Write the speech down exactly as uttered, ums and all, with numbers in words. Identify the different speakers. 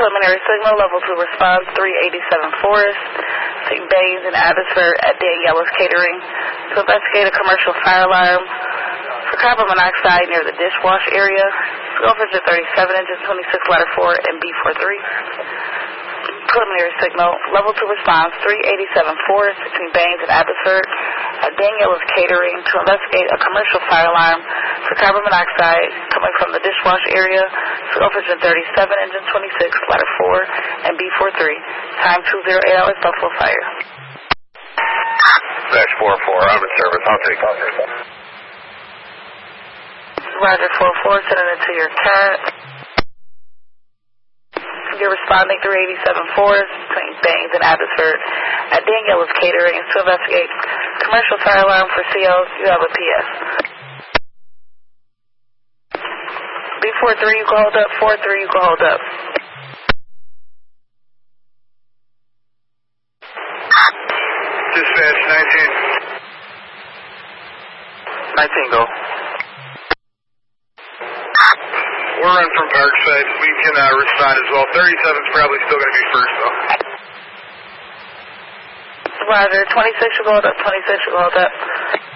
Speaker 1: Preliminary signal, level two response, three eighty-seven Forest, Saint Baines and Abbotsford at Daniela's Catering to investigate a commercial fire alarm for carbon monoxide near the dishwash area. Go for thirty-seven, engine twenty-six, ladder four, and B forty-three. Preliminary signal, level two response, three eighty-seven Forest between Baines and Abbotsford at Daniela's Catering to investigate a commercial fire alarm for carbon monoxide coming from the dishwash area. Go for thirty-seven, engine twenty-six, ladder four, and B forty-three. Time two oh eight hours, Buffalo Fire.
Speaker 2: Dash four four, I'm in service. I'll take it.
Speaker 1: Roger four four, sending it to your cat. You're responding three eighty-seven Forest between Baines and Abbotsford at Daniela's Catering to investigate commercial fire alarm for C Os. You have a P S. B forty-three, you can hold up. four three, you can hold up.
Speaker 2: Dispatch nineteen.
Speaker 3: nineteen, go.
Speaker 2: We're running from Parkside. We can uh, respond as well. thirty-seven's probably still going to be first, though.
Speaker 1: Roger, twenty-six, you can hold up. twenty-six, you can hold up.